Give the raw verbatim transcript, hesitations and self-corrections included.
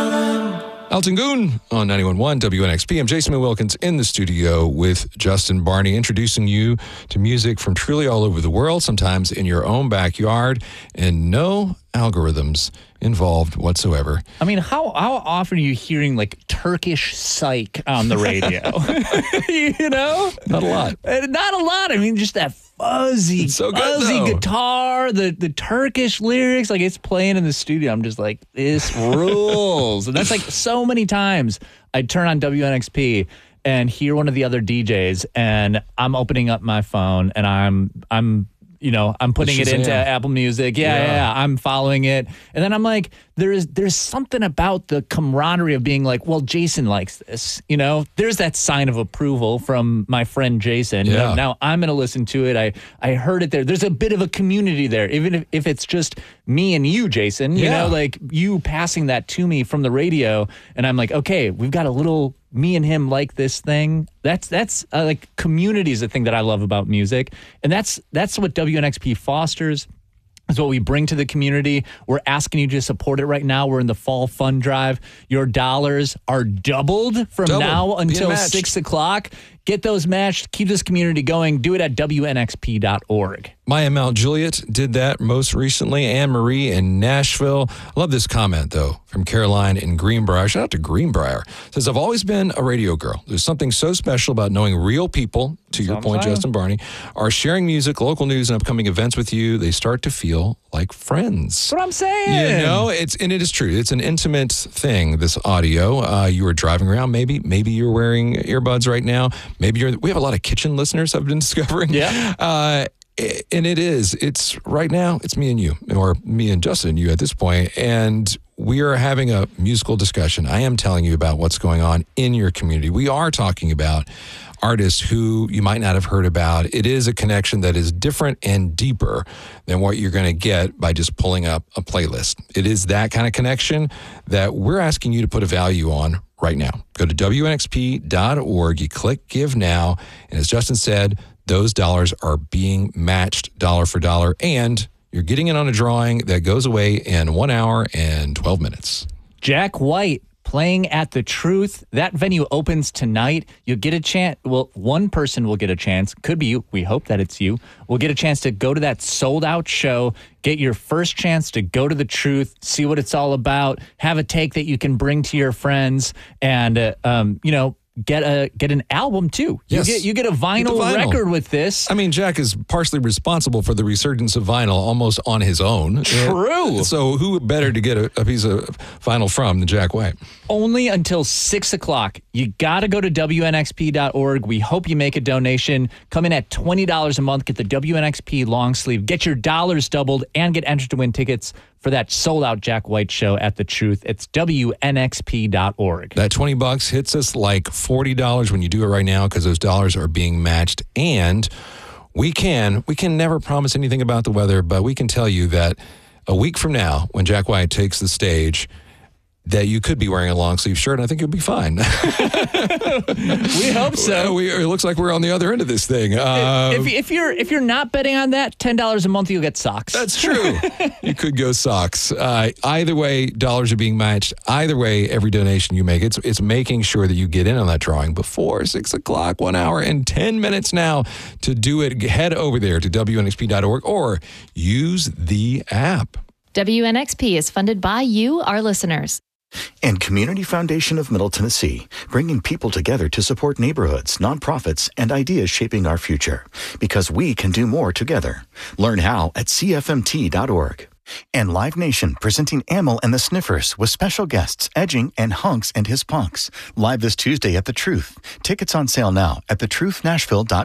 Elton Goon on ninety-one point one W N X P. I'm Jason Wilkins in the studio with Justin Barney, introducing you to music from truly all over the world, sometimes in your own backyard, and no algorithms involved whatsoever. I mean, how how often are you hearing like Turkish psych on the radio? You know? Not a lot. Uh, Not a lot. I mean, just that fuzzy, It's so good, fuzzy though. guitar, the, the Turkish lyrics, like it's playing in the studio. I'm just like, this rules. And that's like so many times I'd turn on W N X P and hear one of the other D Js, and I'm opening up my phone and I'm I'm you know, I'm putting it into Shazam. Apple Music. Yeah, yeah, Yeah. yeah, I'm following it. And then I'm like, there is there's something about the camaraderie of being like, well, Jason likes this. You know, there's that sign of approval from my friend Jason. You know, Yeah. now I'm going to listen to it. I, I heard it there. There's a bit of a community there, even if, if it's just me and you, Jason. You Yeah. know, like you passing that to me from the radio. And I'm like, okay, we've got a little me and him like this thing. That's that's uh, like community is the thing that I love about music, and that's that's what W N X P fosters. Is what we bring to the community. We're asking you to support it right now. We're in the fall fund drive. Your dollars are doubled from Doubled. now Being until matched. six o'clock. Get those matched. Keep this community going. Do it at W N X P dot org. Maya Mount Juliet did that most recently. Anne Marie in Nashville. I love this comment, though, from Caroline in Greenbrier. Shout out to Greenbrier. Says, I've always been a radio girl. There's something so special about knowing real people, to your what I'm point, saying. Justin Barney, are sharing music, local news, and upcoming events with you. They start to feel like friends. That's what I'm saying. You know, it's and it is true. It's an intimate thing. This audio. Uh, you were driving around. Maybe, maybe you're wearing earbuds right now. Maybe you're. We have a lot of kitchen listeners. I've been discovering. Yeah. Uh, and it is. It's right now. It's me and you, or me and Justin. You at this point, and we are having a musical discussion. I am telling you about what's going on in your community. We are talking about artists who you might not have heard about. It is a connection that is different and deeper than what you're going to get by just pulling up a playlist. It is that kind of connection that we're asking you to put a value on right now. Go to W N X P dot org. You click Give Now. And as Justin said, those dollars are being matched dollar for dollar. And you're getting in on a drawing that goes away in one hour and twelve minutes. Jack White playing at The Truth. That venue opens tonight. You'll get a chance. Well, one person will get a chance. Could be you. We hope that it's you. We'll get a chance to go to that sold out show, get your first chance to go to The Truth, see what it's all about, have a take that you can bring to your friends, and, uh, um, you know, get a get an album too. You Yes. get you get a vinyl, vinyl. record with this. I mean, Jack is partially responsible for the resurgence of vinyl almost on his own. True. Uh, so who better to get a, a piece of vinyl from than Jack White? Only until six o'clock. You got to go to W N X P dot org. We hope you make a donation. Come in at twenty dollars a month. Get the W N X P long sleeve. Get your dollars doubled and get entered to win tickets for that sold-out Jack White show at The Truth. It's W N X P dot org. That twenty bucks hits us like forty dollars when you do it right now because those dollars are being matched. And we can, we can never promise anything about the weather, but we can tell you that a week from now, when Jack White takes the stage, that you could be wearing a long sleeve shirt, and I think you'll be fine. We hope so. we, it looks like we're on the other end of this thing. Uh, if, if you're if you're not betting on that, ten dollars a month, you'll get socks. That's true. You could go socks. Uh, either way, dollars are being matched. Either way, every donation you make, it's it's making sure that you get in on that drawing before six o'clock, one hour and ten minutes now. To do it, head over there to W N X P dot org or use the app. W N X P is funded by you, our listeners. And Community Foundation of Middle Tennessee, bringing people together to support neighborhoods, nonprofits, and ideas shaping our future. Because we can do more together. Learn how at C F M T dot org. And Live Nation presenting Amyl and the Sniffers with special guests Edging and Hunks and His Punks. Live this Tuesday at The Truth. Tickets on sale now at the truth nashville dot com.